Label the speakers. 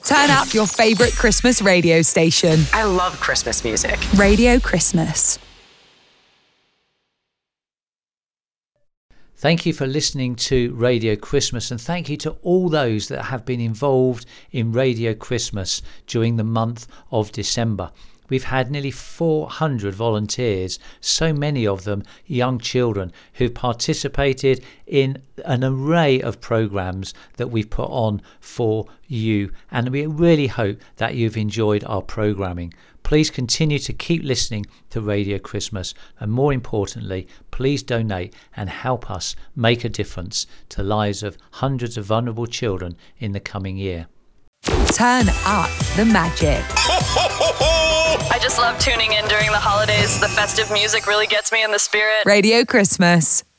Speaker 1: Turn up your favourite Christmas radio station.
Speaker 2: I love Christmas music.
Speaker 1: Radio Christmas.
Speaker 3: Thank you for listening to Radio Christmas, and thank you to all those that have been involved in Radio Christmas during the month of December. We've had nearly 400 volunteers, so many of them young children, who've participated in an array of programmes that we've put on for you, and we really hope that you've enjoyed our programming. Please continue to keep listening to Radio Christmas, and more importantly, please donate and help us make a difference to the lives of hundreds of vulnerable children in the coming year.
Speaker 1: Turn up the magic.
Speaker 4: I just love tuning in during the holidays. The festive music really gets me in the spirit.
Speaker 1: Radio Christmas.